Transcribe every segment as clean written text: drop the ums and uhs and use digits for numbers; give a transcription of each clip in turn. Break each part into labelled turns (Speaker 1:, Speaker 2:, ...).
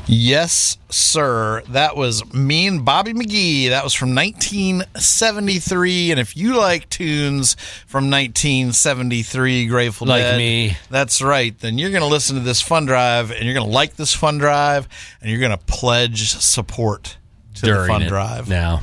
Speaker 1: Yes, sir. That was Mean Bobby McGee. That was from 1973. And if you like tunes from 1973, Grateful
Speaker 2: like
Speaker 1: Dead,
Speaker 2: me,
Speaker 1: that's right. Then you're going to listen to this fun drive, and you're going to like this fun drive, and you're going to pledge support to the fun drive.
Speaker 2: Now.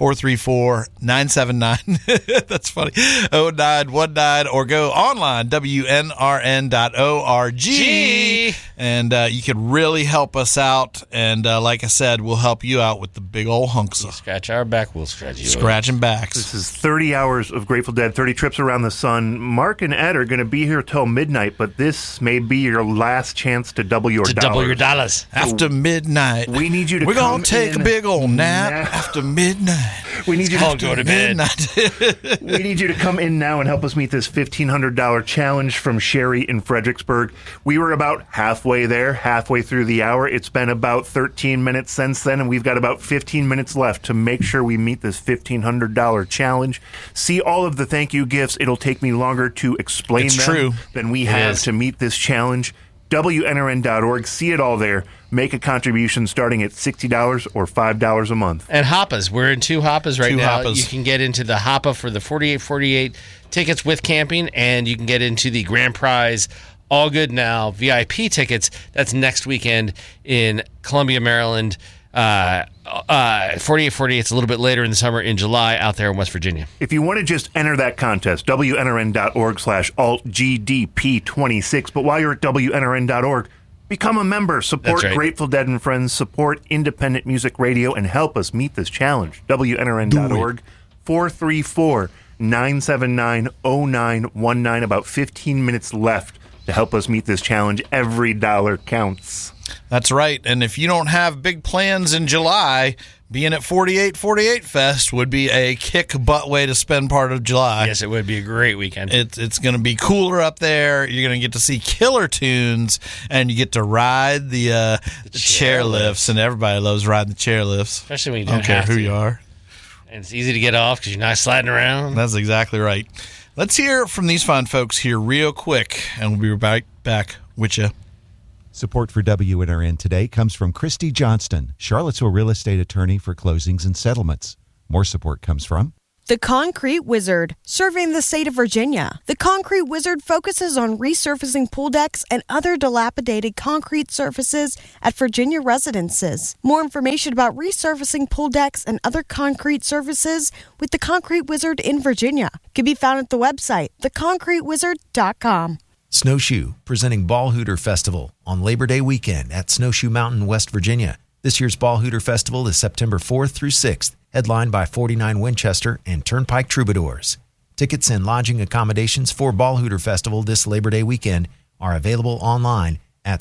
Speaker 1: 434-979. That's funny. 0919, or go online, WNRN.org. And you could really help us out. And like I said, we'll help you out with the big old hunks.
Speaker 2: You scratch our back, we'll scratch you.
Speaker 1: Scratching backs.
Speaker 3: This is 30 hours of Grateful Dead, 30 trips around the sun. Mark and Ed are going to be here till midnight, but this may be your last chance to double your dollars.
Speaker 2: Double your dollars.
Speaker 1: After midnight.
Speaker 3: We need you to
Speaker 1: We're
Speaker 3: come
Speaker 1: going to take a big old nap after midnight.
Speaker 3: We need you to
Speaker 2: go to bed.
Speaker 3: We need you to come in now and help us meet this $1,500 challenge from Sherry in Fredericksburg. We were about halfway there, halfway through the hour. It's been about 13 minutes since then, and we've got about 15 minutes left to make sure we meet this $1,500 challenge. See all of the thank you gifts. It'll take me longer to explain them than we have to meet this challenge. WNRN.org. See it all there. Make a contribution starting at $60 or $5 a month.
Speaker 2: And Hoppas. We're in two Hoppas right now.
Speaker 1: Hoppas.
Speaker 2: You can get into the Hoppa for the 4848 tickets with camping, and you can get into the grand prize All Good Now VIP tickets. That's next weekend in Columbia, Maryland. 4848. It's a little bit later in the summer in July out there in West Virginia.
Speaker 3: If you want to just enter that contest, WNRN.org/AltGDP26. But while you're at WNRN.org, become a member. Support Grateful Dead and Friends. Support independent music radio and help us meet this challenge. WNRN.org, 434-979-0919. About 15 minutes left to help us meet this challenge. Every dollar counts.
Speaker 1: That's right. And if you don't have big plans in July, being at 4848 Fest would be a kick-butt way to spend part of July.
Speaker 2: Yes, it would be a great weekend.
Speaker 1: It's going to be cooler up there. You're going to get to see killer tunes, and you get to ride the chairlifts, and everybody loves riding the chairlifts.
Speaker 2: Especially when you
Speaker 1: don't care who you are.
Speaker 2: And it's easy to get off because you're not sliding around.
Speaker 1: That's exactly right. Let's hear from these fine folks here real quick, and we'll be right back with you.
Speaker 4: Support for WNRN today comes from Christy Johnston, Charlottesville real estate attorney for closings and settlements. More support comes from
Speaker 5: The Concrete Wizard, serving the state of Virginia. The Concrete Wizard focuses on resurfacing pool decks and other dilapidated concrete surfaces at Virginia residences. More information about resurfacing pool decks and other concrete surfaces with The Concrete Wizard in Virginia can be found at the website, theconcretewizard.com.
Speaker 6: Snowshoe, presenting Ball Hooter Festival on Labor Day weekend at Snowshoe Mountain, West Virginia. This year's Ball Hooter Festival is September 4th through 6th, headlined by 49 Winchester and Turnpike Troubadours. Tickets and lodging accommodations for Ball Hooter Festival this Labor Day weekend are available online at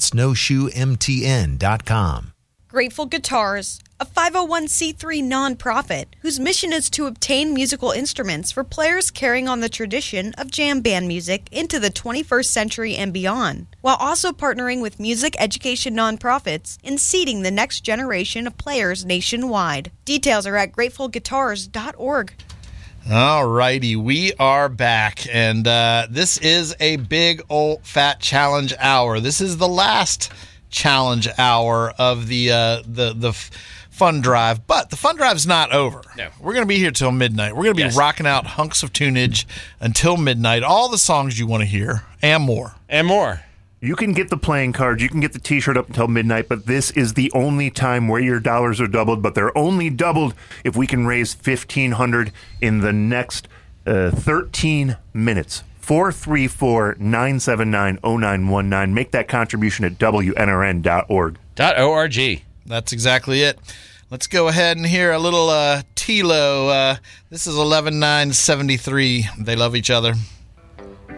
Speaker 6: snowshoemtn.com.
Speaker 5: Grateful Guitars, a 501c3 nonprofit whose mission is to obtain musical instruments for players carrying on the tradition of jam band music into the 21st century and beyond, while also partnering with music education nonprofits in seeding the next generation of players nationwide. Details are at gratefulguitars.org.
Speaker 1: All righty, we are back, and this is a big old fat challenge hour. This is the last challenge hour of the fun drive, but the fun drive's not over.
Speaker 2: No.
Speaker 1: We're going to be here till midnight. We're going to be rocking out hunks of tunage until midnight. All the songs you want to hear and more.
Speaker 2: And more.
Speaker 3: You can get the playing cards, you can get the t-shirt up until midnight, but this is the only time where your dollars are doubled, but they're only doubled if we can raise $1,500 in the next 13 minutes. 434-979-0919. Make that contribution at WNRN.org.
Speaker 2: .org.
Speaker 1: That's exactly it. Let's go ahead and hear a little Tilo. This is 11-9-73. They love each other.